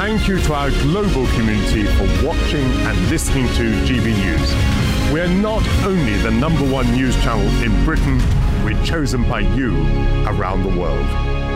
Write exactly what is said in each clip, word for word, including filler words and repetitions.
thank you to our global community for watching and listening to G B News. We're not only the number one news channel in Britain, we're chosen by you around the world.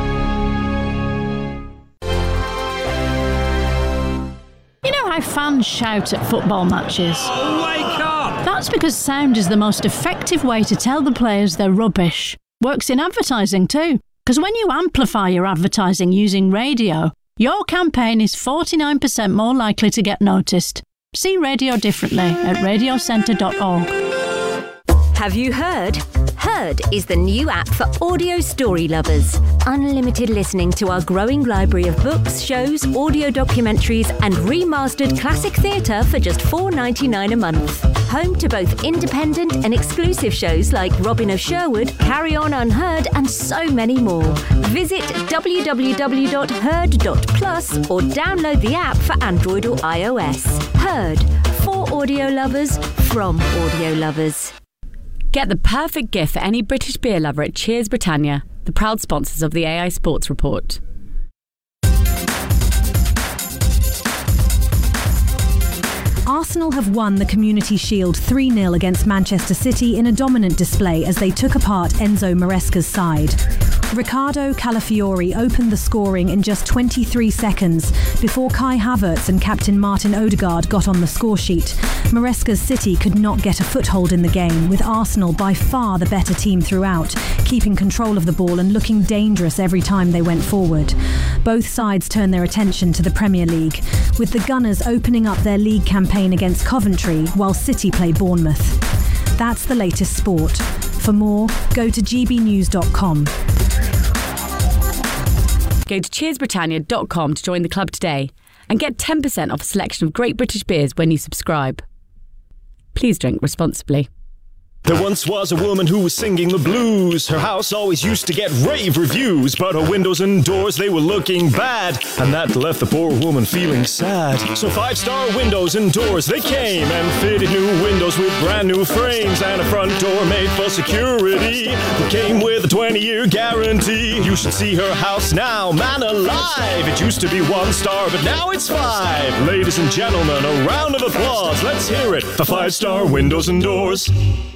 You know how fans shout at football matches? Oh, wake up! That's because sound is the most effective way to tell the players they're rubbish. Works in advertising too. Because when you amplify your advertising using radio, your campaign is forty-nine percent more likely to get noticed. See radio differently at radio centre dot org. Have you heard? Heard is the new app for audio story lovers. Unlimited listening to our growing library of books, shows, audio documentaries and remastered classic theatre for just four dollars ninety-nine a month. Home to both independent and exclusive shows like Robin of Sherwood, Carry On Unheard and so many more. Visit w w w dot heard dot plus or download the app for Android or iOS. Heard. For audio lovers, from audio lovers. Get the perfect gift for any British beer lover at Cheers Britannia, the proud sponsors of the A I Sports Report. Arsenal have won the Community Shield three nil against Manchester City in a dominant display as they took apart Enzo Maresca's side. Riccardo Calafiori opened the scoring in just twenty-three seconds before Kai Havertz and captain Martin Odegaard got on the scoresheet. Maresca's City could not get a foothold in the game, with Arsenal by far the better team throughout, keeping control of the ball and looking dangerous every time they went forward. Both sides turned their attention to the Premier League, with the Gunners opening up their league campaign against Coventry while City play Bournemouth. That's the latest sport. For more, go to g b news dot com. Go to cheers britannia dot com to join the club today and get ten percent off a selection of great British beers when you subscribe. Please drink responsibly. There once was a woman who was singing the blues. Her house always used to get rave reviews, but her windows and doors, they were looking bad, and that left the poor woman feeling sad. So Five Star Windows and Doors, they came and fitted new windows with brand new frames and a front door made for security. It came with a twenty-year guarantee. You should see her house now, man alive. It used to be one star, but now it's five. Ladies and gentlemen, a round of applause. Let's hear it for Five Star Windows and Doors.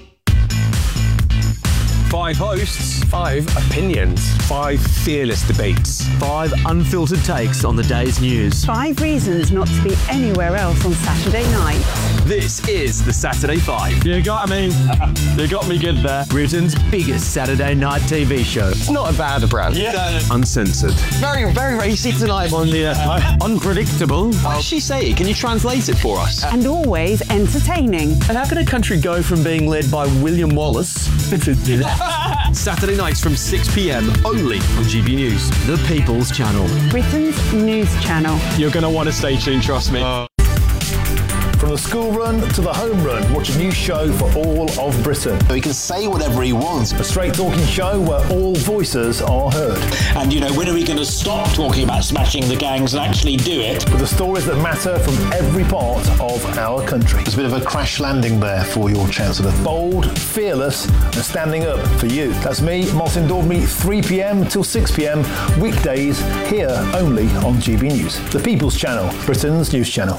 Five hosts, five opinions, five fearless debates, five unfiltered takes on the day's news. Five reasons not to be anywhere else on Saturday night. This is the Saturday Five. You got me. You got me good there. Britain's biggest Saturday night T V show. It's not a bad brand. Yeah. Uncensored. Very, very racy tonight on the uh, unpredictable. What did she say? Can you translate it for us? And always entertaining. And how can a country go from being led by William Wallace to Saturday nights from six p.m. only on G B News, the People's Channel. Britain's news channel. You're going to want to stay tuned, trust me. Uh. From the school run to the home run, watch a new show for all of Britain. So he can say whatever he wants. A straight talking show where all voices are heard. And, you know, when are we going to stop talking about smashing the gangs and actually do it? With the stories that matter from every part of our country. There's a bit of a crash landing there for your Chancellor. Bold, fearless and standing up for you. That's me, Martin Daubney, three p.m. till six p.m. weekdays here only on G B News. The People's Channel, Britain's news channel.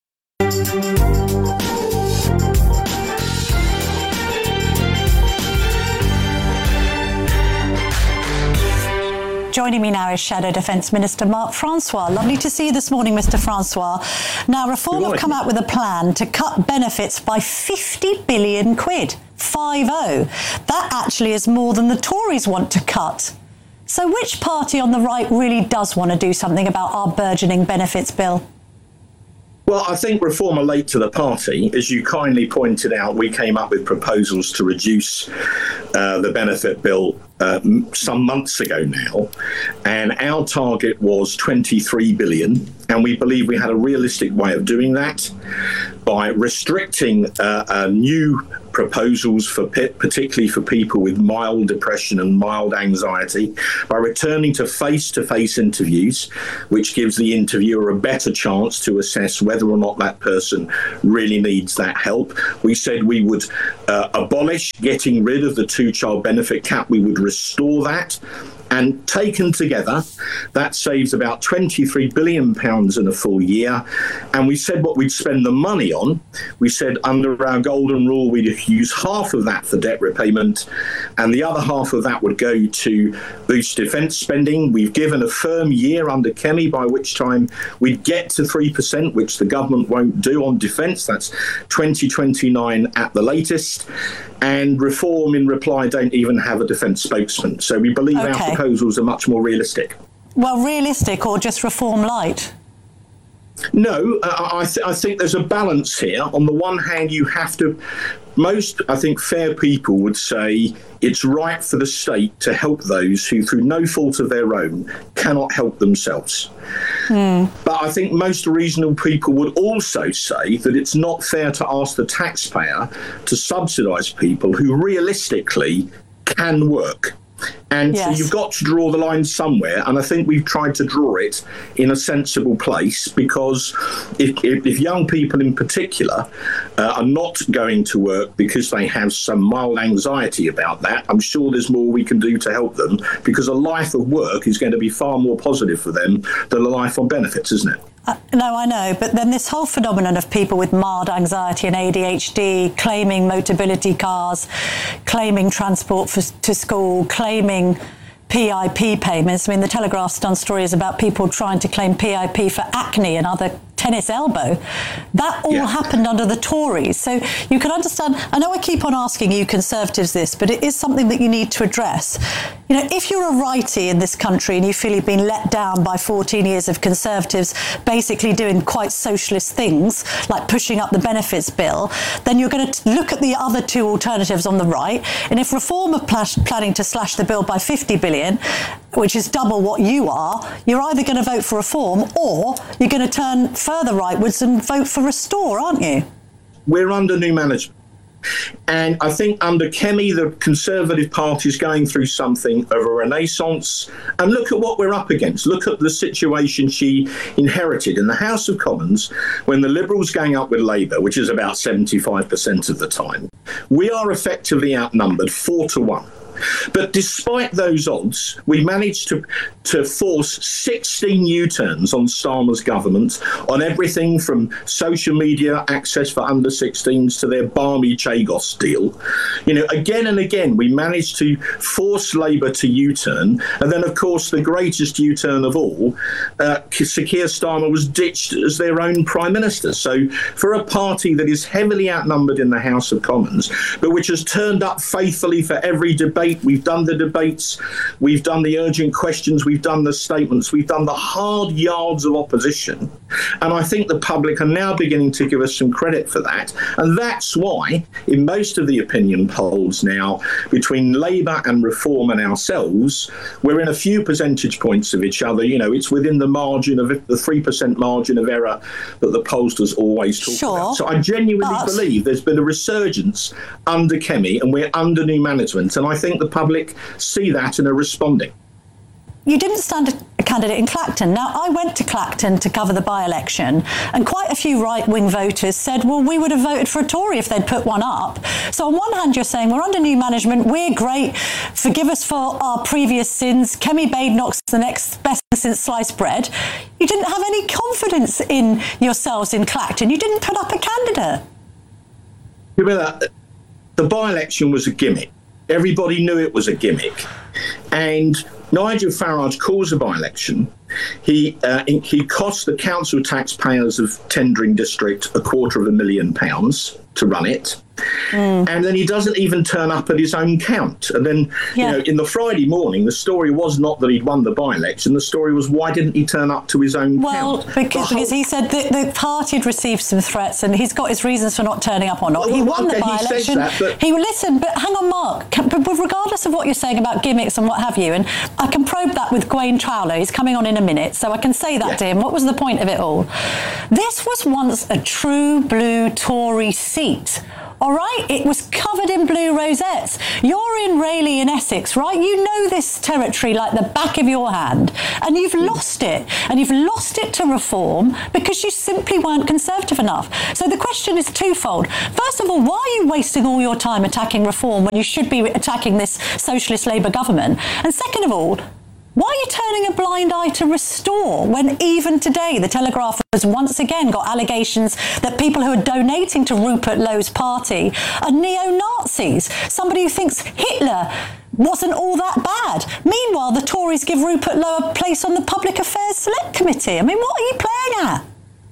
Joining me now is Shadow Defence Minister Mark Francois. Lovely to see you this morning, Mr Francois. Now, Reform have come out with a plan to cut benefits by fifty billion quid. five oh. That actually is more than the Tories want to cut. So which party on the right really does want to do something about our burgeoning benefits bill? Well, I think Reform are late to the party. As you kindly pointed out, we came up with proposals to reduce uh, the benefit bill uh, some months ago now. And our target was twenty-three billion. And we believe we had a realistic way of doing that by restricting uh, uh, new proposals for particularly for people with mild depression and mild anxiety, by returning to face-to-face interviews, which gives the interviewer a better chance to assess whether or not that person really needs that help. We said we would uh, abolish getting rid of the two-child benefit cap. We would restore that. And taken together, that saves about twenty-three billion pounds in a full year. And we said what we'd spend the money on. We said under our golden rule, we'd use half of that for debt repayment, and the other half of that would go to boost defence spending. We've given a firm year under Kemi by which time we'd get to three percent, which the government won't do on defence. That's twenty twenty-nine at the latest. And Reform, in reply, don't even have a defence spokesman. So we believe okay. our proposals are much more realistic. Well, realistic or just Reform light? No, uh, I, th- I think there's a balance here. On the one hand, you have to... Most, I think, fair people would say it's right for the state to help those who, through no fault of their own, cannot help themselves. Mm. But I think most reasonable people would also say that it's not fair to ask the taxpayer to subsidise people who realistically can work. And yes. so you've got to draw the line somewhere, and I think we've tried to draw it in a sensible place, because if, if, if young people in particular uh, are not going to work because they have some mild anxiety about that, I'm sure there's more we can do to help them, because a life of work is going to be far more positive for them than a life on benefits, isn't it? Uh, no, I know, but then this whole phenomenon of people with mild anxiety and A D H D claiming Motability cars, claiming transport for, to school, claiming P I P payments. I mean, the Telegraph's done stories about people trying to claim P I P for acne and other tennis elbow. That all yeah. happened under the Tories. So you can understand, I know I keep on asking you Conservatives this, but it is something that you need to address. You know, if you're a righty in this country and you feel you've been let down by fourteen years of Conservatives basically doing quite socialist things, like pushing up the benefits bill, then you're going to look at the other two alternatives on the right. And if Reform are pl- planning to slash the bill by fifty billion, which is double what you are, you're either going to vote for Reform or you're going to turn further rightwards and vote for Restore, aren't you? We're under new management. And I think under Kemi, the Conservative Party is going through something of a renaissance. And look at what we're up against. Look at the situation she inherited in the House of Commons when the Liberals gang up with Labour, which is about seventy-five percent of the time. We are effectively outnumbered four to one. But despite those odds, we managed to, to force sixteen U-turns on Starmer's government on everything from social media access for under sixteens to their balmy Chagos deal. You know, again and again, we managed to force Labour to U-turn. And then, of course, the greatest U-turn of all, uh, Sir Keir Starmer was ditched as their own Prime Minister. So for a party that is heavily outnumbered in the House of Commons, but which has turned up faithfully for every debate, we've done the debates, we've done the urgent questions, we've done the statements, we've done the hard yards of opposition. And I think the public are now beginning to give us some credit for that. And that's why, in most of the opinion polls now, between Labour and Reform and ourselves, we're in a few percentage points of each other. You know, it's within the margin of the three percent margin of error that the pollsters always talk sure, about. So I genuinely but... believe there's been a resurgence under Kemi, and we're under new management. And I think the public see that and are responding. You didn't stand a candidate in Clacton. Now, I went to Clacton to cover the by-election, and quite a few right-wing voters said, well, we would have voted for a Tory if they'd put one up. So on one hand, you're saying, we're under new management, we're great, forgive us for our previous sins, Kemi Badenoch's the next best since sliced bread. You didn't have any confidence in yourselves in Clacton. You didn't put up a candidate. Remember, the by-election was a gimmick. Everybody knew it was a gimmick. And Nigel Farage calls a by-election. He uh, he cost the council taxpayers of Tendring District a quarter of a million pounds to run it. Mm. And then he doesn't even turn up at his own count. And then, yeah. you know, in the Friday morning, the story was not that he'd won the by-election. The story was, why didn't he turn up to his own well, count? Well, because, because he said that the party had received some threats, and he's got his reasons for not turning up or not. Well, he won okay, the by-election. He, that, but... he listened, but hang on, Mark. Can, but regardless of what you're saying about gimmicks and what have you, and I can probe that with Gwaine Trowler. He's coming on in a minute, so I can say that yeah. to him. What was the point of it all? This was once a true blue Tory seat. All right, it was covered in blue rosettes. You're in Rayleigh in Essex, right? You know this territory like the back of your hand, and you've lost it. And you've lost it to Reform because you simply weren't Conservative enough. So the question is twofold. First of all, why are you wasting all your time attacking Reform when you should be attacking this socialist Labour government? And second of all, Why are you turning a blind eye to Restore when even today the Telegraph has once again got allegations that people who are donating to Rupert Lowe's party are neo-Nazis, somebody who thinks Hitler wasn't all that bad. Meanwhile, the Tories give Rupert Lowe a place on the Public Affairs Select Committee. I mean, what are you playing at?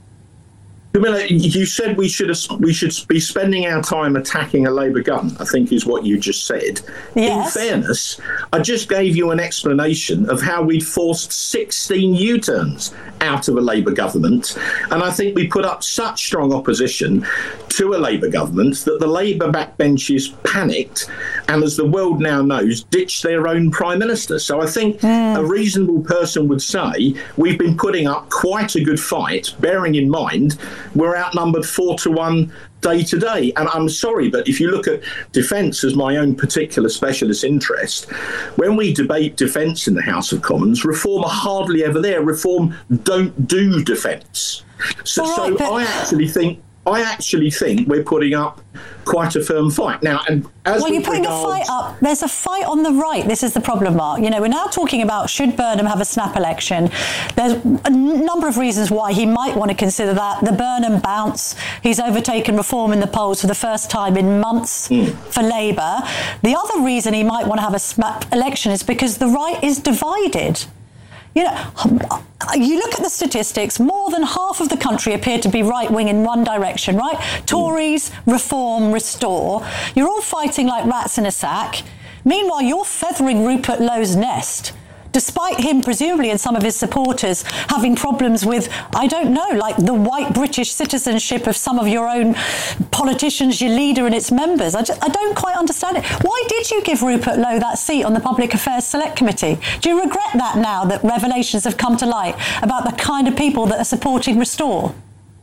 Camilla, you said we should we should be spending our time attacking a Labour gun, I think is what you just said. Yes. In fairness, I just gave you an explanation of how we'd forced sixteen U-turns out of a Labour government. And I think we put up such strong opposition to a Labour government that the Labour backbenches panicked and, as the world now knows, ditched their own Prime Minister. So I think mm. a reasonable person would say we've been putting up quite a good fight, bearing in mind we're outnumbered four to one day to day. And I'm sorry, but if you look at defence as my own particular specialist interest, when we debate defence in the House of Commons, Reform are hardly ever there. Reform don't do defence. So, right, so but- I actually think I actually think we're putting up quite a firm fight. Now, and as well, you're putting regards... a fight up. There's a fight on the right. This is the problem, Mark. You know, we're now talking about should Burnham have a snap election. There's a number of reasons why he might want to consider that. The Burnham bounce. He's overtaken Reform in the polls for the first time in months mm. for Labour. The other reason he might want to have a snap election is because the right is divided. You know, you look at the statistics, more than half of the country appear to be right-wing in one direction, right? Tories, Reform, Restore. You're all fighting like rats in a sack. Meanwhile, you're feathering Rupert Lowe's nest, despite him, presumably, and some of his supporters having problems with, I don't know, like the white British citizenship of some of your own politicians, your leader and its members. I, just, I don't quite understand it. Why did you give Rupert Lowe that seat on the Public Affairs Select Committee? Do you regret that now that revelations have come to light about the kind of people that are supporting Restore?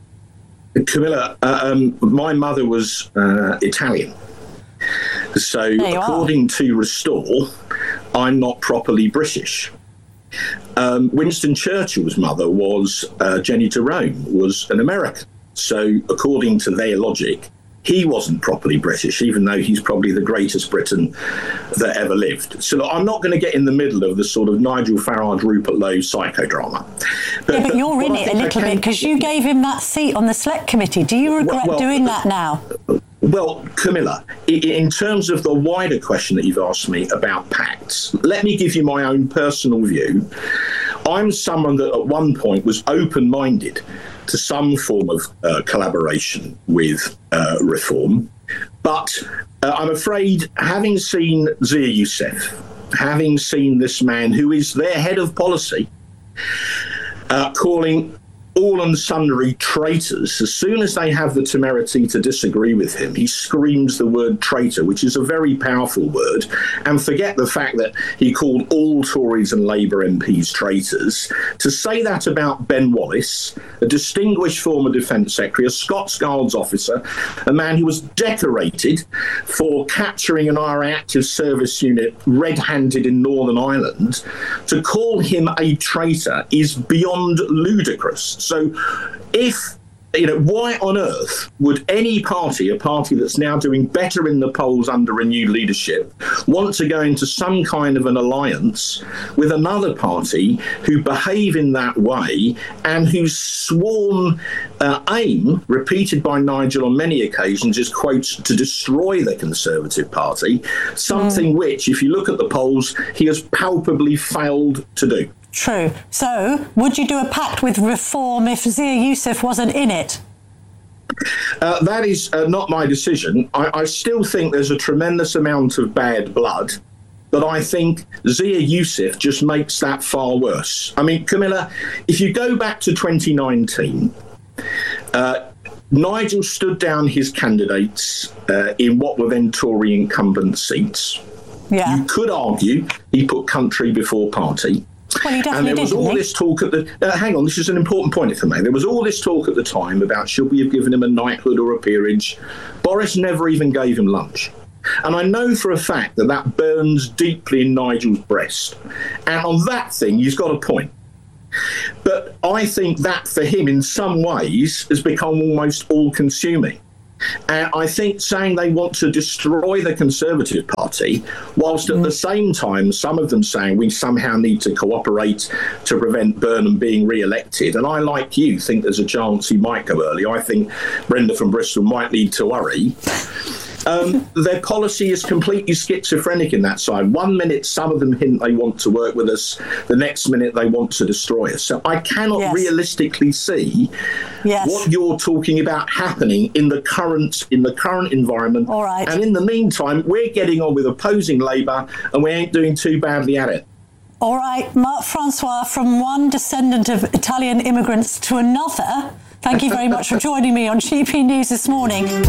Camilla, uh, um, my mother was uh, Italian. So according are. to Restore, I'm not properly British. Um, Winston Churchill's mother was, uh, Jenny Jerome, was an American. So according to their logic, he wasn't properly British, even though he's probably the greatest Briton that ever lived. So look, I'm not going to get in the middle of the sort of Nigel Farage, Rupert Lowe psychodrama. But, yeah, but, but you're in it a little bit because you gave him that seat on the Select Committee. Do you regret well, well, doing that now? Well, Camilla, in terms of the wider question that you've asked me about pacts, let me give you my own personal view. I'm someone that at one point was open-minded to some form of uh, collaboration with uh, Reform. But uh, I'm afraid, having seen Zia Youssef, having seen this man who is their head of policy, uh, calling all and sundry traitors, as soon as they have the temerity to disagree with him, he screams the word traitor, which is a very powerful word, and forget the fact that he called all Tories and Labour M Ps traitors. To say that about Ben Wallace, a distinguished former Defence Secretary, a Scots Guards officer, a man who was decorated for capturing an I R A active service unit red-handed in Northern Ireland, to call him a traitor is beyond ludicrous. So if, you know, why on earth would any party, a party that's now doing better in the polls under a new leadership, want to go into some kind of an alliance with another party who behave in that way and whose sworn uh, aim, repeated by Nigel on many occasions, is, quote, to destroy the Conservative Party, something mm. which, if you look at the polls, he has palpably failed to do. True. So, would you do a pact with Reform if Zia Youssef wasn't in it? Uh, that is uh, not my decision. I, I still think there's a tremendous amount of bad blood, but I think Zia Youssef just makes that far worse. I mean, Camilla, if you go back to twenty nineteen, uh, Nigel stood down his candidates uh, in what were then Tory incumbent seats. Yeah. You could argue he put country before party. Well, he definitely and there did, was all this talk at the... Uh, hang on, this is an important point, if I may. There was all this talk at the time about should we have given him a knighthood or a peerage. Boris never even gave him lunch. And I know for a fact that that burns deeply in Nigel's breast. And on that thing, he's got a point. But I think that, for him, in some ways, has become almost all-consuming. And I think saying they want to destroy the Conservative Party, whilst at the same time, some of them saying we somehow need to cooperate to prevent Burnham being re-elected. And I, like you, think there's a chance he might go early. I think Brenda from Bristol might need to worry. Um, their policy is completely schizophrenic in that side. One minute, some of them hint they want to work with us. The next minute, they want to destroy us. So I cannot yes. realistically see yes. what you're talking about happening in the current in the current environment. All right. And in the meantime, we're getting on with opposing Labour, and we ain't doing too badly at it. All right, Mark Francois, from one descendant of Italian immigrants to another, thank you very much for joining me on G B News this morning.